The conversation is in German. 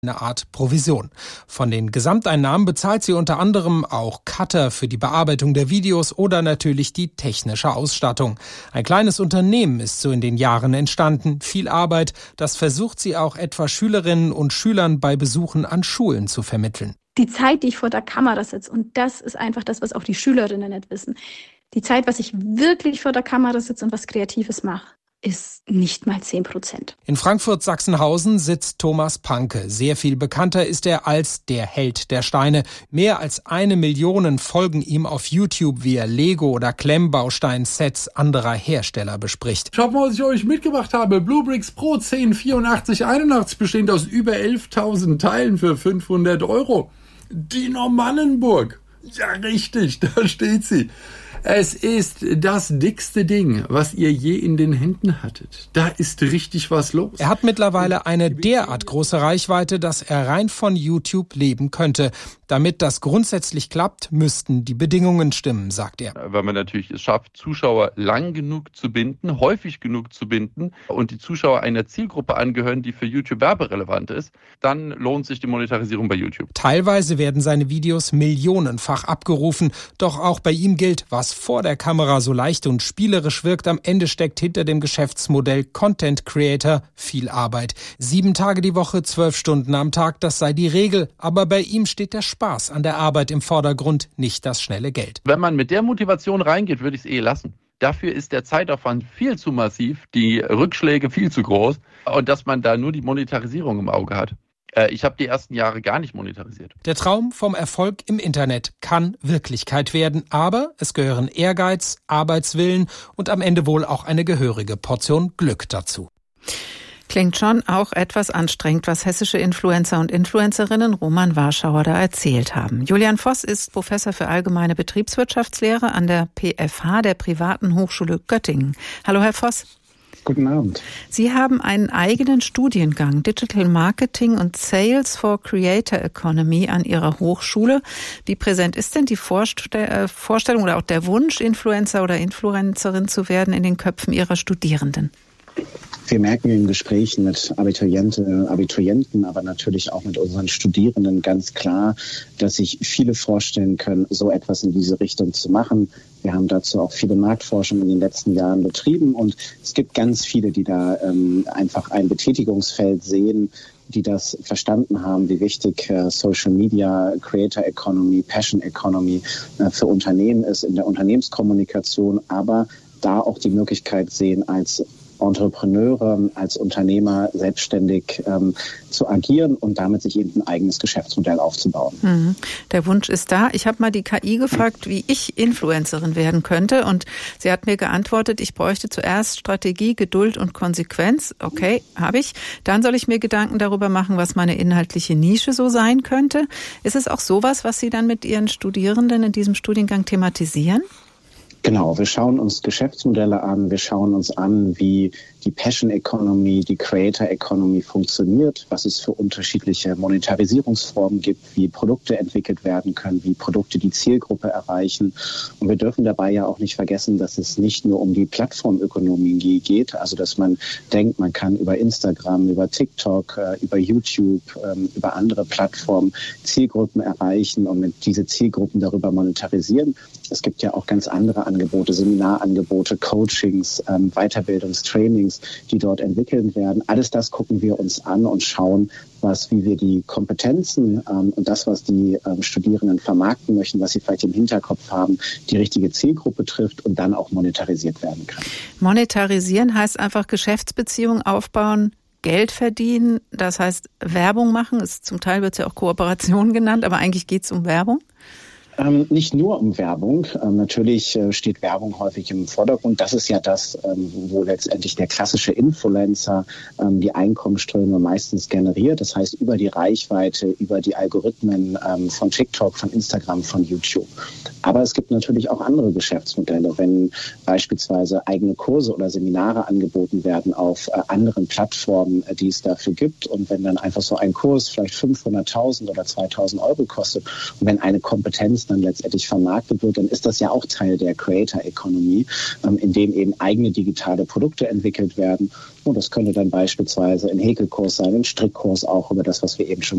eine Art Provision. Von den Gesamteinnahmen bezahlt sie unter anderem auch Cutter für die Bearbeitung der Videos oder natürlich die technische Ausstattung. Ein kleines Unternehmen ist so in den Jahren entstanden. Viel Arbeit, das versucht sie auch etwa Schülerinnen und Schülern bei Besuchen an Schulen zu vermitteln. Die Zeit, die ich vor der Kamera sitze, und das ist einfach das, was auch die Schülerinnen nicht wissen. Die Zeit, was ich wirklich vor der Kamera sitze und was Kreatives mache, ist nicht mal 10%. In Frankfurt-Sachsenhausen sitzt Thomas Panke. Sehr viel bekannter ist er als der Held der Steine. Mehr als 1 Million folgen ihm auf YouTube, wie er Lego- oder Klemmbaustein-Sets anderer Hersteller bespricht. Schaut mal, was ich euch mitgebracht habe. Bluebricks Pro 108481, bestehend aus über 11.000 Teilen für 500 €. Die Normannenburg. Ja, richtig, da steht sie. Es ist das dickste Ding, was ihr je in den Händen hattet. Da ist richtig was los. Er hat mittlerweile eine derart große Reichweite, dass er rein von YouTube leben könnte. Damit das grundsätzlich klappt, müssten die Bedingungen stimmen, sagt er. Weil man natürlich es schafft, Zuschauer lang genug zu binden, häufig genug zu binden und die Zuschauer einer Zielgruppe angehören, die für YouTube werberelevant ist, dann lohnt sich die Monetarisierung bei YouTube. Teilweise werden seine Videos millionenfach abgerufen, doch auch bei ihm gilt, was vor der Kamera so leicht und spielerisch wirkt, am Ende steckt hinter dem Geschäftsmodell Content Creator viel Arbeit. 7 Tage die Woche, 12 Stunden am Tag, das sei die Regel. Aber bei ihm steht der Spaß an der Arbeit im Vordergrund, nicht das schnelle Geld. Wenn man mit der Motivation reingeht, würde ich es lassen. Dafür ist der Zeitaufwand viel zu massiv, die Rückschläge viel zu groß und dass man da nur die Monetarisierung im Auge hat. Ich habe die ersten Jahre gar nicht monetarisiert. Der Traum vom Erfolg im Internet kann Wirklichkeit werden, aber es gehören Ehrgeiz, Arbeitswillen und am Ende wohl auch eine gehörige Portion Glück dazu. Klingt schon auch etwas anstrengend, was hessische Influencer und Influencerinnen Roman Warschauer da erzählt haben. Julian Voss ist Professor für allgemeine Betriebswirtschaftslehre an der PFH, der Privaten Hochschule Göttingen. Hallo, Herr Voss. Guten Abend. Sie haben einen eigenen Studiengang Digital Marketing und Sales for Creator Economy an Ihrer Hochschule. Wie präsent ist denn die Vorstellung oder auch der Wunsch, Influencer oder Influencerin zu werden in den Köpfen Ihrer Studierenden? Wir merken in Gesprächen mit Abiturienten, aber natürlich auch mit unseren Studierenden ganz klar, dass sich viele vorstellen können, so etwas in diese Richtung zu machen. Wir haben dazu auch viele Marktforschung in den letzten Jahren betrieben und es gibt ganz viele, die da einfach ein Betätigungsfeld sehen, die das verstanden haben, wie wichtig Social Media, Creator Economy, Passion Economy für Unternehmen ist in der Unternehmenskommunikation, aber da auch die Möglichkeit sehen, als Entrepreneure, als Unternehmer selbstständig zu agieren und damit sich eben ein eigenes Geschäftsmodell aufzubauen. Der Wunsch ist da. Ich habe mal die KI gefragt, wie ich Influencerin werden könnte und sie hat mir geantwortet, ich bräuchte zuerst Strategie, Geduld und Konsequenz. Okay, habe ich. Dann soll ich mir Gedanken darüber machen, was meine inhaltliche Nische so sein könnte. Ist es auch sowas, was Sie dann mit Ihren Studierenden in diesem Studiengang thematisieren? Genau, wir schauen uns Geschäftsmodelle an, wir schauen uns an, wie die Passion Economy, die Creator Economy funktioniert, was es für unterschiedliche Monetarisierungsformen gibt, wie Produkte entwickelt werden können, wie Produkte die Zielgruppe erreichen. Und wir dürfen dabei ja auch nicht vergessen, dass es nicht nur um die Plattformökonomie geht, also dass man denkt, man kann über Instagram, über TikTok, über YouTube, über andere Plattformen Zielgruppen erreichen und diese Zielgruppen darüber monetarisieren. Es gibt ja auch ganz andere Angebote, Seminarangebote, Coachings, Weiterbildungstrainings, die dort entwickelt werden. Alles das gucken wir uns an und schauen, wie wir die Kompetenzen und das, was die Studierenden vermarkten möchten, was sie vielleicht im Hinterkopf haben, die richtige Zielgruppe trifft und dann auch monetarisiert werden kann. Monetarisieren heißt einfach Geschäftsbeziehungen aufbauen, Geld verdienen, das heißt Werbung machen. Zum Teil wird es ja auch Kooperation genannt, aber eigentlich geht es um Werbung. Nicht nur um Werbung. Natürlich steht Werbung häufig im Vordergrund. Das ist ja das, wo letztendlich der klassische Influencer die Einkommensströme meistens generiert. Das heißt, über die Reichweite, über die Algorithmen von TikTok, von Instagram, von YouTube. Aber es gibt natürlich auch andere Geschäftsmodelle, wenn beispielsweise eigene Kurse oder Seminare angeboten werden auf anderen Plattformen, die es dafür gibt. Und wenn dann einfach so ein Kurs vielleicht 500.000 oder 2.000 € kostet und wenn eine Kompetenz dann letztendlich vermarktet wird, dann ist das ja auch Teil der Creator Economy, in dem eben eigene digitale Produkte entwickelt werden. Und das könnte dann beispielsweise ein Häkelkurs sein, ein Strickkurs auch über das, was wir eben schon